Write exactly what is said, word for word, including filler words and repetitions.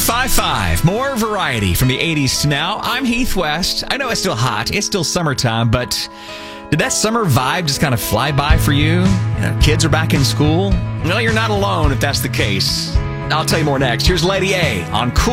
five five. More variety from the eighties to now. I'm Heath West. I know it's still hot. It's still summertime, but did that summer vibe just kind of fly by for you? You know, kids are back in school? No, you're not alone if that's the case. I'll tell you more next. Here's Lady A on Cool.